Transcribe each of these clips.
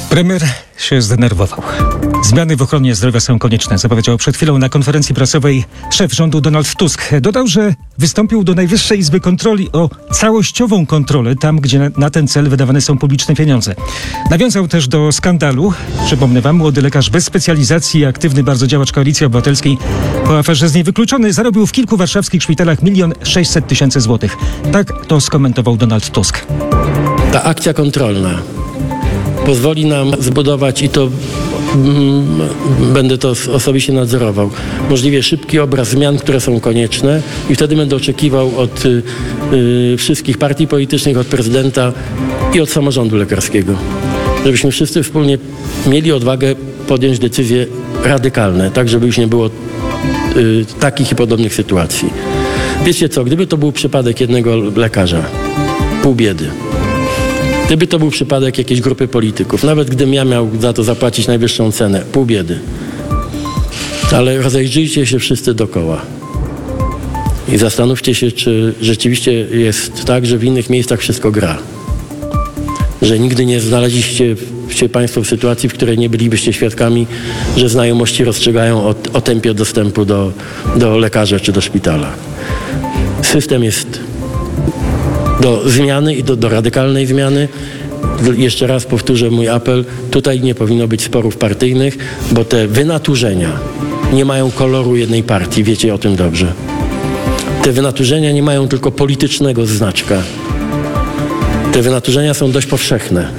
Premier się zdenerwował. Zmiany w ochronie zdrowia są konieczne, zapowiedział przed chwilą na konferencji prasowej szef rządu Donald Tusk. Dodał, że wystąpił do Najwyższej Izby Kontroli o całościową kontrolę tam, gdzie na ten cel wydawane są publiczne pieniądze. Nawiązał też do skandalu. Przypomnę wam, młody lekarz bez specjalizacji, aktywny bardzo działacz Koalicji Obywatelskiej, po aferze z niej wykluczony, zarobił w kilku warszawskich szpitalach 1 600 000 złotych. Tak to skomentował Donald Tusk. Ta akcja kontrolna pozwoli nam zbudować, i to będę to osobiście nadzorował, możliwie szybki obraz zmian, które są konieczne, i wtedy będę oczekiwał od wszystkich partii politycznych, od prezydenta i od samorządu lekarskiego, żebyśmy wszyscy wspólnie mieli odwagę podjąć decyzje radykalne, tak żeby już nie było takich i podobnych sytuacji. Wiecie co, gdyby to był przypadek jednego lekarza, pół biedy. Gdyby to był przypadek jakiejś grupy polityków, nawet gdybym ja miał za to zapłacić najwyższą cenę, pół biedy. Ale rozejrzyjcie się wszyscy dookoła i zastanówcie się, czy rzeczywiście jest tak, że w innych miejscach wszystko gra. Że nigdy nie znaleźliście się Państwo w sytuacji, w której nie bylibyście świadkami, że znajomości rozstrzygają o tempie dostępu do lekarza czy do szpitala. System jest do zmiany i do radykalnej zmiany. Jeszcze raz powtórzę mój apel. Tutaj nie powinno być sporów partyjnych, bo te wynaturzenia nie mają koloru jednej partii. Wiecie o tym dobrze. Te wynaturzenia nie mają tylko politycznego znaczka. Te wynaturzenia są dość powszechne.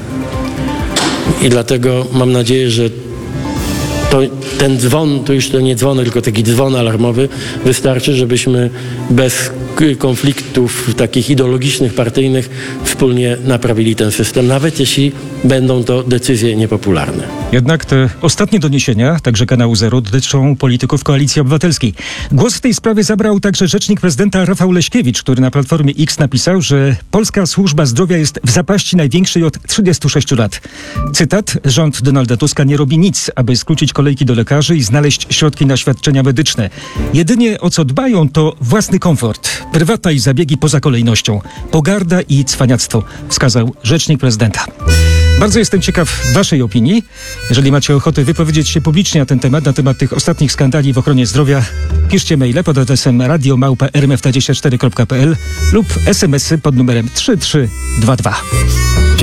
I dlatego mam nadzieję, że ten dzwon, to już to nie dzwon, tylko taki dzwon alarmowy, wystarczy, żebyśmy bez konfliktów takich ideologicznych, partyjnych wspólnie naprawili ten system, nawet jeśli będą to decyzje niepopularne. Jednak te ostatnie doniesienia, także kanału Zero, dotyczą polityków Koalicji Obywatelskiej. Głos w tej sprawie zabrał także rzecznik prezydenta Rafał Leśkiewicz, który na Platformie X napisał, że polska służba zdrowia jest w zapaści największej od 36 lat. Cytat: rząd Donalda Tuska nie robi nic, aby skrócić kolejki do lekarzy i znaleźć środki na świadczenia medyczne. Jedynie o co dbają, to własny komfort, prywatna i zabiegi poza kolejnością, pogarda i cwaniactwo, wskazał rzecznik prezydenta. Bardzo jestem ciekaw waszej opinii. Jeżeli macie ochotę wypowiedzieć się publicznie na temat tych ostatnich skandali w ochronie zdrowia, piszcie maile pod adresem radio@rmf24.pl lub SMS-y pod numerem 3322.